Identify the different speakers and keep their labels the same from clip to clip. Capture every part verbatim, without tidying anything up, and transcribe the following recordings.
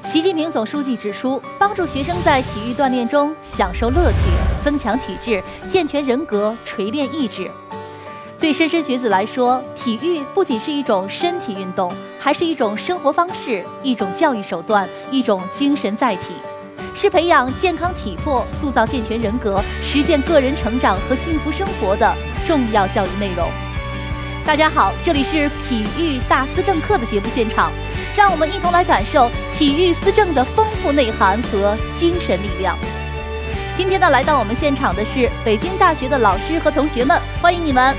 Speaker 1: 习近平总书记指出，帮助学生在体育锻炼中享受乐趣，增强体质，健全人格，锤炼意志。对莘莘学子来说，体育不仅是一种身体运动，还是一种生活方式，一种教育手段，一种精神载体，是培养健康体魄、塑造健全人格、实现个人成长和幸福生活的重要教育内容。大家好，这里是体育大思政课的节目现场，让我们一同来感受体育思政的丰富内涵和精神力量。今天呢，来到我们现场的是北京大学的老师和同学们，欢迎你们。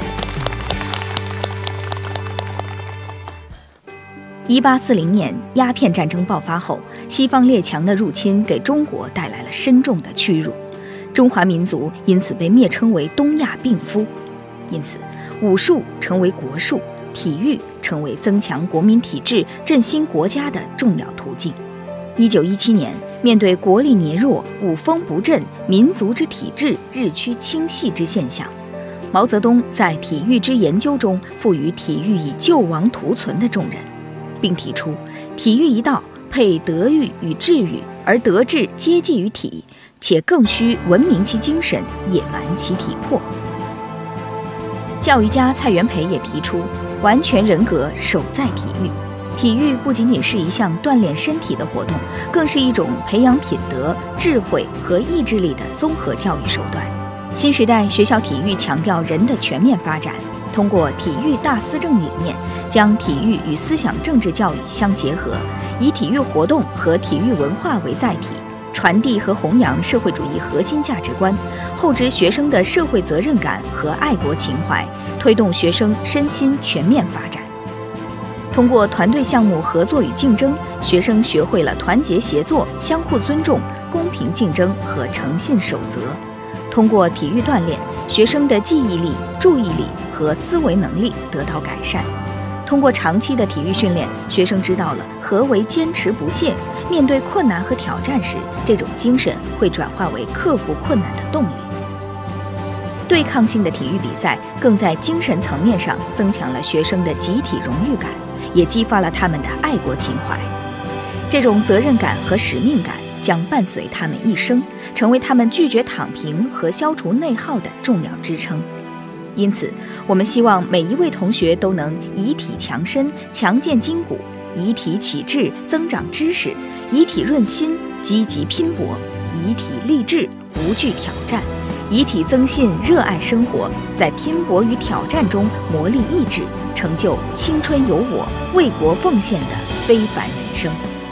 Speaker 2: 一八四零年鸦片战争爆发后，西方列强的入侵给中国带来了深重的屈辱，中华民族因此被蔑称为东亚病夫。因此，武术成为国术，体育成为增强国民体质、振兴国家的重要途径。一九一七年，面对国力羸弱、武风不振、民族之体质日趋倾细之现象，毛泽东在《体育之研究》中赋予体育以救亡图存的重任，并提出体育一道配德育与智育，而德智皆继于体，且更需文明其精神，野蛮其体魄。教育家蔡元培也提出完全人格守在体育，体育不仅仅是一项锻炼身体的活动，更是一种培养品德、智慧和意志力的综合教育手段。新时代学校体育强调人的全面发展，通过体育大思政理念，将体育与思想政治教育相结合，以体育活动和体育文化为载体，传递和弘扬社会主义核心价值观，厚植学生的社会责任感和爱国情怀，推动学生身心全面发展。通过团队项目合作与竞争，学生学会了团结协作、相互尊重、公平竞争和诚信守则。通过体育锻炼，学生的记忆力、注意力和思维能力得到改善。通过长期的体育训练，学生知道了何为坚持不懈，面对困难和挑战时，这种精神会转化为克服困难的动力。对抗性的体育比赛更在精神层面上增强了学生的集体荣誉感，也激发了他们的爱国情怀。这种责任感和使命感将伴随他们一生，成为他们拒绝躺平和消除内耗的重要支撑。因此，我们希望每一位同学都能以体强身，强健筋骨；以体启智，增长知识；以体润心，积极拼搏；以体励志，无惧挑战；以体增信，热爱生活，在拼搏与挑战中磨砺意志，成就青春有我、为国奉献的非凡人生。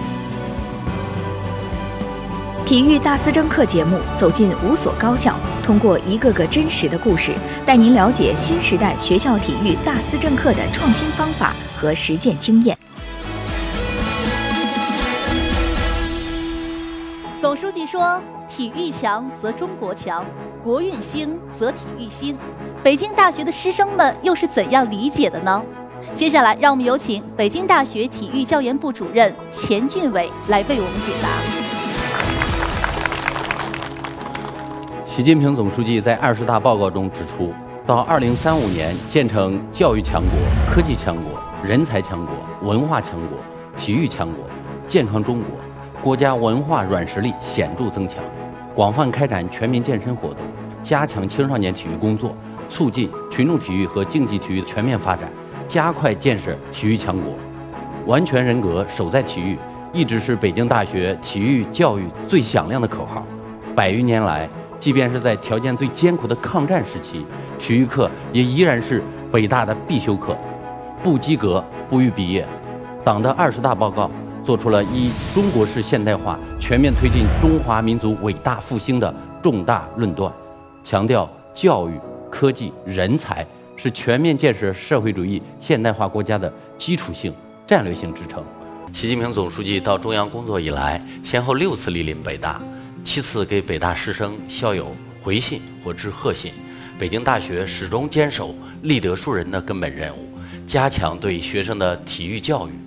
Speaker 2: 体育大思政课节目走进五所高校，通过一个个真实的故事，带您了解新时代学校体育大思政课的创新方法和实践经验。
Speaker 1: 总书记说，体育强则中国强，国运兴则体育兴。北京大学的师生们又是怎样理解的呢？接下来让我们有请北京大学体育教研部主任钱俊伟来为我们解答。
Speaker 3: 习近平总书记在二十大报告中指出，到二零三五年建成教育强国、科技强国、人才强国、文化强国、体育强国，健康中国，国家文化软实力显著增强，广泛开展全民健身活动，加强青少年体育工作，促进群众体育和竞技体育全面发展，加快建设体育强国。完全人格守在体育一直是北京大学体育教育最响亮的口号。百余年来，即便是在条件最艰苦的抗战时期，体育课也依然是北大的必修课，不及格不予毕业。党的二十大报告做出了以中国式现代化全面推进中华民族伟大复兴的重大论断，强调教育、科技、人才是全面建设社会主义现代化国家的基础性、战略性支撑。习近平总书记到中央工作以来，先后六次莅临北大，七次给北大师生校友回信或致贺信。北京大学始终坚守立德树人的根本任务，加强对学生的体育教育，